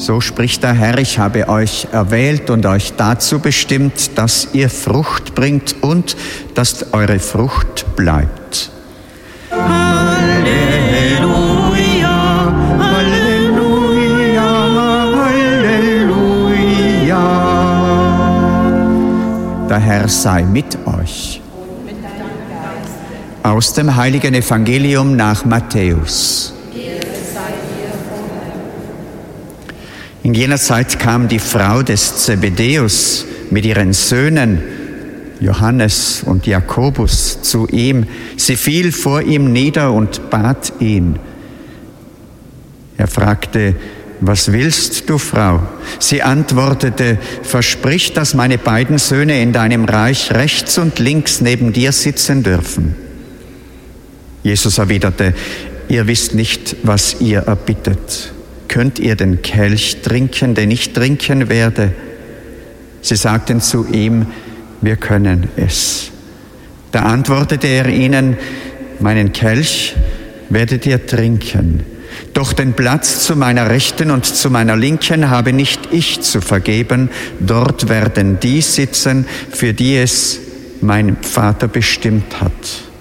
So spricht der Herr, ich habe euch erwählt und euch dazu bestimmt, dass ihr Frucht bringt und dass eure Frucht bleibt. Halleluja, Halleluja, Halleluja. Der Herr sei mit euch. Aus dem heiligen Evangelium nach Matthäus. In jener Zeit kam die Frau des Zebedäus mit ihren Söhnen Johannes und Jakobus zu ihm. Sie fiel vor ihm nieder und bat ihn. Er fragte: Was willst du, Frau? Sie antwortete: Versprich, dass meine beiden Söhne in deinem Reich rechts und links neben dir sitzen dürfen. Jesus erwiderte: Ihr wisst nicht, was ihr erbittet. Könnt ihr den Kelch trinken, den ich trinken werde? Sie sagten zu ihm: Wir können es. Da antwortete er ihnen: Meinen Kelch werdet ihr trinken. Doch den Platz zu meiner Rechten und zu meiner Linken habe nicht ich zu vergeben. Dort werden die sitzen, für die es mein Vater bestimmt hat.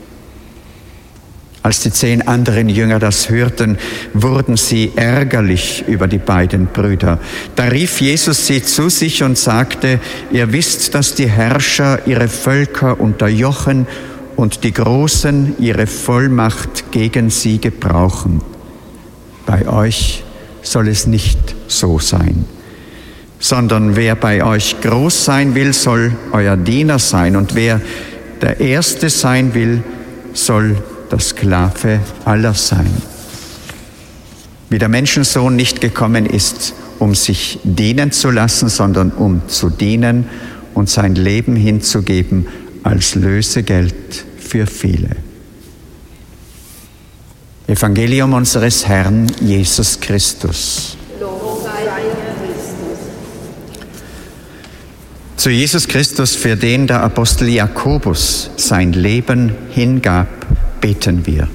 Als die 10 anderen Jünger das hörten, wurden sie ärgerlich über die beiden Brüder. Da rief Jesus sie zu sich und sagte: Ihr wisst, dass die Herrscher ihre Völker unterjochen und die Großen ihre Vollmacht gegen sie gebrauchen. Bei euch soll es nicht so sein, sondern wer bei euch groß sein will, soll euer Diener sein, und wer der Erste sein will, soll der Sklave aller sein. Wie der Menschensohn nicht gekommen ist, um sich dienen zu lassen, sondern um zu dienen und sein Leben hinzugeben als Lösegeld für viele. Evangelium unseres Herrn Jesus Christus. Zu Jesus Christus, für den der Apostel Jakobus sein Leben hingab, beten wir.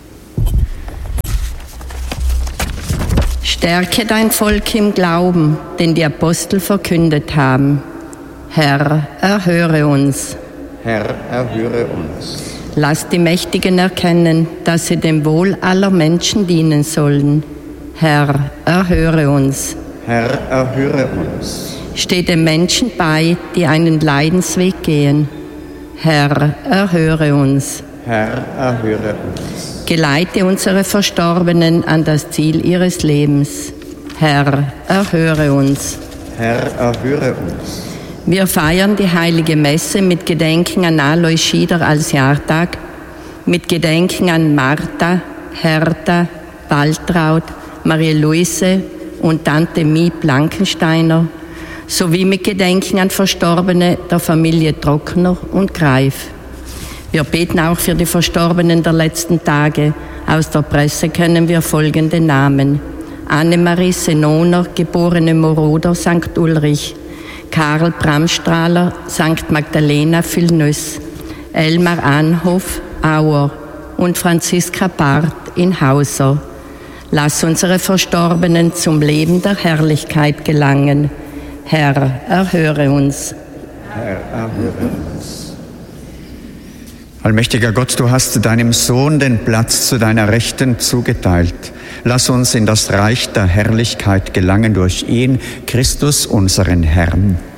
Stärke dein Volk im Glauben, den die Apostel verkündet haben. Herr, erhöre uns. Herr, erhöre uns. Lass die Mächtigen erkennen, dass sie dem Wohl aller Menschen dienen sollen. Herr, erhöre uns. Herr, erhöre uns. Steh den Menschen bei, die einen Leidensweg gehen. Herr, erhöre uns. Herr, erhöre uns. Geleite unsere Verstorbenen an das Ziel ihres Lebens. Herr, erhöre uns. Herr, erhöre uns. Wir feiern die heilige Messe mit Gedenken an Alois Schieder als Jahrtag, mit Gedenken an Martha, Hertha, Waltraud, Marie-Luise und Tante Mie Blankensteiner, sowie mit Gedenken an Verstorbene der Familie Trockner und Greif. Wir beten auch für die Verstorbenen der letzten Tage. Aus der Presse kennen wir folgende Namen: Annemarie Senoner, geborene Moroder, St. Ulrich; Karl Bramstrahler, St. Magdalena, Vilnöss; Elmar Anhoff, Auer; und Franziska Barth in Hauser. Lass unsere Verstorbenen zum Leben der Herrlichkeit gelangen. Herr, erhöre uns. Herr, erhöre uns. Allmächtiger Gott, du hast deinem Sohn den Platz zu deiner Rechten zugeteilt. Lass uns in das Reich der Herrlichkeit gelangen durch ihn, Christus, unseren Herrn.